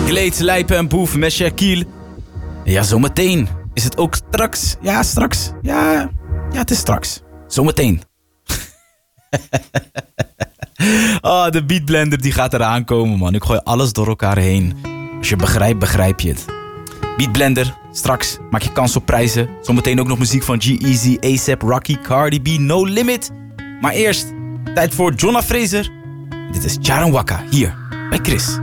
Glade, Lijpen en Boef met Shaquille. Ja, zometeen is het ook straks. Ja, straks. Ja, het is straks. Zometeen. De beatblender die gaat eraan komen, man. Ik gooi alles door elkaar heen. Als je begrijpt, begrijp je het. Beatblender, straks maak je kans op prijzen. Zometeen ook nog muziek van G-Eazy, A$AP Rocky, Cardi B, No Limit. Maar eerst, tijd voor Jonna Fraser. Dit is Charan Waka, hier bij Chris.